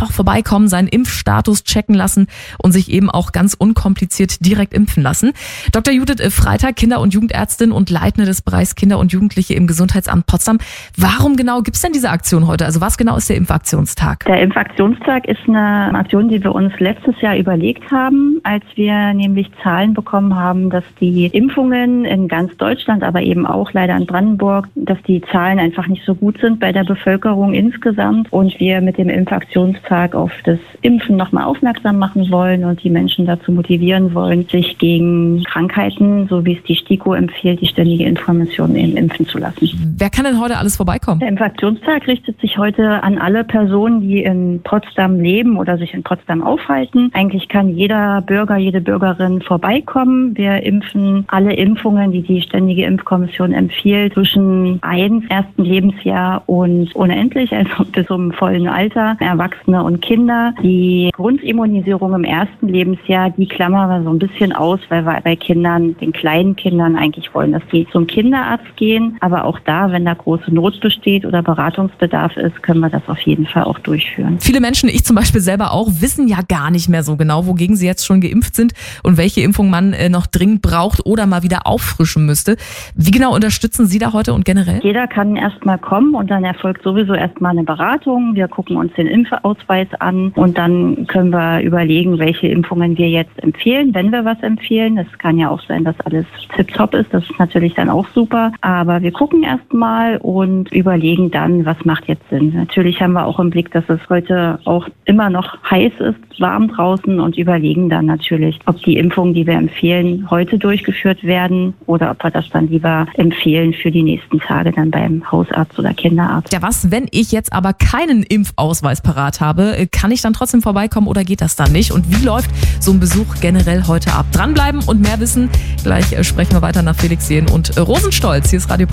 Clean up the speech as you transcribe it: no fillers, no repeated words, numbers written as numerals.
einfach vorbeikommen, seinen Impfstatus checken lassen und sich eben auch ganz unkompliziert direkt impfen lassen. Dr. Judith Freitag, Kinder- und Jugendärztin und Leitende des Bereichs Kinder und Jugendliche im Gesundheitsamt Potsdam. Warum genau gibt es denn diese Aktion heute? Also was genau ist der Impfaktionstag? Der Impfaktionstag ist eine Aktion, die wir uns letztes Jahr überlegt haben, als wir nämlich Zahlen bekommen haben, dass die Impfungen in ganz Deutschland, aber eben auch leider in Brandenburg, dass die Zahlen einfach nicht so gut sind bei der Bevölkerung insgesamt und wir mit dem Impfaktionstag auf das Impfen nochmal aufmerksam machen wollen und die Menschen dazu motivieren wollen, sich gegen Krankheiten, so wie es die STIKO empfiehlt, die ständige Information eben impfen zu lassen. Wer kann denn heute alles vorbeikommen? Der Impfaktionstag richtet sich heute an alle Personen, die in Potsdam leben oder sich in Potsdam aufhalten. Eigentlich kann jeder Bürger, jede Bürgerin vorbeikommen. Wir impfen alle Impfungen, die die Ständige Impfkommission empfiehlt, zwischen 1. Lebensjahr und unendlich, also bis zum vollen Alter, Erwachsene und Kinder. Die Grundimmunisierung im 1. Lebensjahr, die klammern wir so ein bisschen aus, weil wir bei Kindern, den kleinen Kindern eigentlich wollen, dass die zum Kinderarzt gehen. Aber auch da, wenn da große Not besteht oder Beratungsbedarf ist, können wir das auf jeden Fall auch durchführen. Viele Menschen, ich zum Beispiel selber auch, wissen ja gar nicht mehr so genau, wogegen sie jetzt schon geimpft sind und welche Impfung man noch dringend braucht oder mal wieder auffrischen müsste. Wie genau unterstützen Sie da heute und generell? Jeder kann erstmal kommen und dann erfolgt sowieso erstmal eine Beratung. Wir gucken uns den Impfausweis an und dann können wir überlegen, welche Impfungen wir jetzt empfehlen, wenn wir was empfehlen. Es kann ja auch sein, dass alles tipptopp ist. Das ist natürlich dann auch super. Aber wir gucken erstmal und überlegen dann, was macht jetzt Sinn. Natürlich haben wir auch im Blick, dass es heute auch immer noch heiß ist, warm draußen und überlegen dann natürlich, ob die Impfungen, die wir empfehlen, heute durchgeführt werden oder ob wir das dann lieber empfehlen für die nächsten Tage dann beim Hausarzt oder Kinderarzt. Ja, was, wenn ich jetzt aber keinen Impfausweis parat habe? Kann ich dann trotzdem vorbeikommen oder geht das dann nicht? Und wie läuft so ein Besuch generell heute ab? Dranbleiben und mehr wissen. Gleich sprechen wir weiter nach Felixien und Rosenstolz. Hier ist Radio